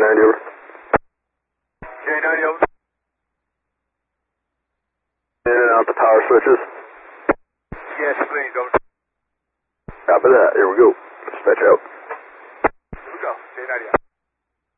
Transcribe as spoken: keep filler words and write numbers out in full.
ninety over. J ninety over. In and out the power switches. Yes, please, over. Copy that. Here we go. Dispatch out. Here we go. J ninety out.